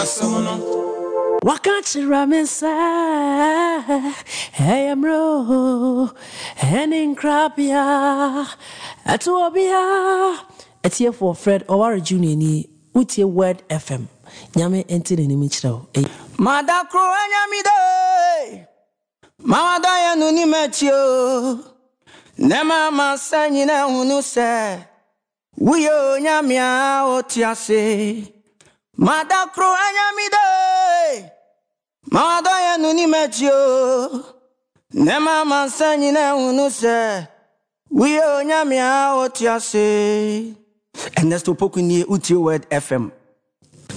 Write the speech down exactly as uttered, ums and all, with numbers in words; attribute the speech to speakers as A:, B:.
A: Wakati ramesa, hey amro, henin krabia, atuobia, etie for Fred Owari Junior ni utie Word F M. Nyame enti ne nimichiro.
B: Madakro anyamide, mawada ya nuni metio, nema masanyi na unuse, uyo nyamia otiase. Madakro anyamide, mawada ya nuni metio, nema masanyi na unuse, uyo nyamia otiase. Ernesto Pokuni utie Word F M.